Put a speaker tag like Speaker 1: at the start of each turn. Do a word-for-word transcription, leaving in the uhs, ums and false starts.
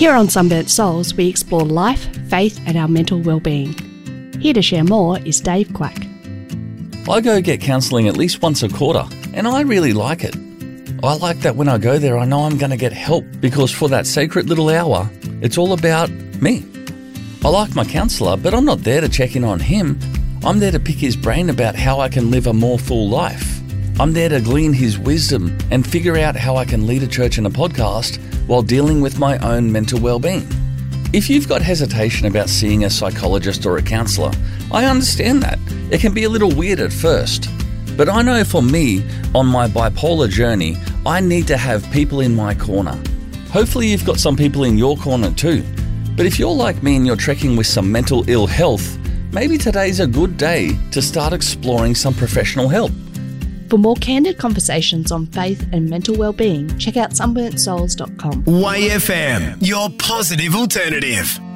Speaker 1: Here on Sunburnt Souls, we explore life, faith and our mental well-being. Here to share more is Dave Quack.
Speaker 2: I go get counselling at least once a quarter, and I really like it. I like that when I go there, I know I'm going to get help, because for that sacred little hour, it's all about me. I like my counsellor, but I'm not there to check in on him. I'm there to pick his brain about how I can live a more full life. I'm there to glean his wisdom and figure out how I can lead a church and a podcast while dealing with my own mental well-being. If you've got hesitation about seeing a psychologist or a counsellor, I understand that. It can be a little weird at first. But I know for me, on my bipolar journey, I need to have people in my corner. Hopefully you've got some people in your corner too. But if you're like me and you're trekking with some mental ill health, maybe today's a good day to start exploring some professional help.
Speaker 1: For more candid conversations on faith and mental well-being, check out sunburnt souls dot com.
Speaker 3: Y F M, your positive alternative.